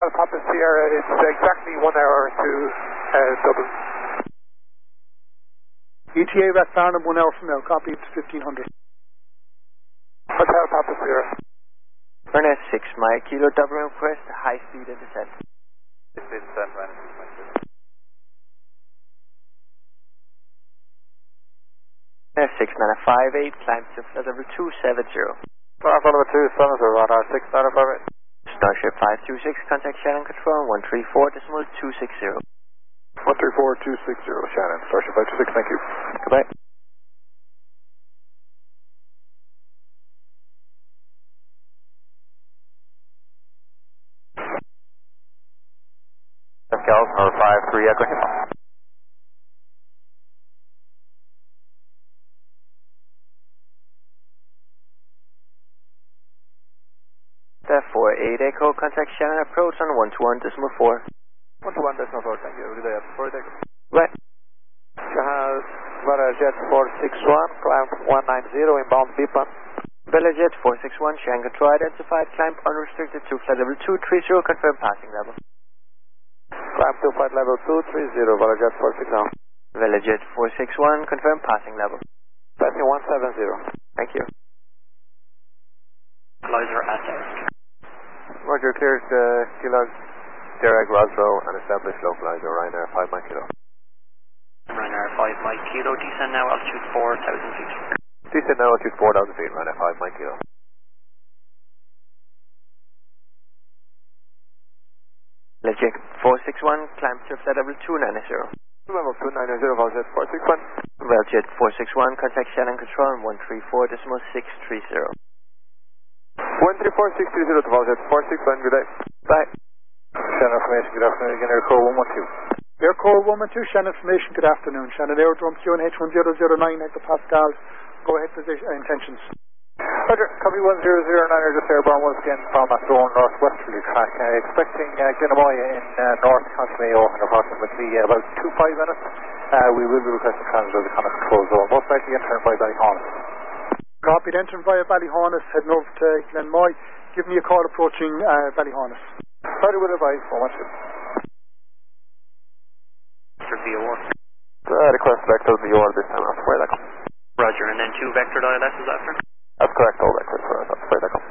Papa Sierra, it's exactly 1 hour to Dublin. ETA West Farnham, 1 hour from now, copy, it's 1500. Hotel Papa Sierra. Burnett 6 Mike, Kilo Dublin request, high speed and descent. This is San Francisco. F6 958, climb to flight level 270. Flight level 270, radar 6 958. Starship 526, contact Shannon Control 134.260. 134.260, Shannon, Starship 526, thank you. Goodbye. Calvin, 53, echo him. Therefore, 8 Echo, contact Shannon approach on 121.4. 121.4, thank you. Good day, Friday. Right. Shahaz, Jet 461, climb 190, inbound Bipan. Jet 461, Shannon Control identified, climb unrestricted to flight level 230, confirm passing level. Climb to flight level 230, Jet 461. Jet 461, confirm passing level. Passing 170. Thank you. Localizer at Roger, cleared Kilo Derek Roswell and established localizer Ryanair 5 Mike Kilo. Ryanair 5 Mike Kilo, descend now altitude 4,000 feet. Descend now altitude 4,000 feet, Ryanair 5 Mike Kilo. Jet 461, climb to flight level 290. Level 290, Jet 461. Jet 461, contact Shannon Control 134.630. 134.630 to Jet 461, good day. Bye. Shannon information, good afternoon, again, Air Core 112. Air Core 112, Shannon information, good afternoon. Shannon Aerodrome QNH 1009 at the Pascal. Go ahead, position, intentions. Roger, copy 1009, just airborne once again from Athlone northwesterly track. Expecting Glennamoya in North Consumayo in approximately about 2-5 minutes. We will be requesting transit of the Connacht control zone, most likely entering by Ballyhonus. Copied, entering via Ballyhonus, heading over to Glenmoy. Give me a call approaching Ballyhonus. Roger, will advise, 112. Vector VOR. Request vector VOR this time, after where that comes. Roger, and then 2 vector ILS is after? That's correct, all vectors, that's where that comes.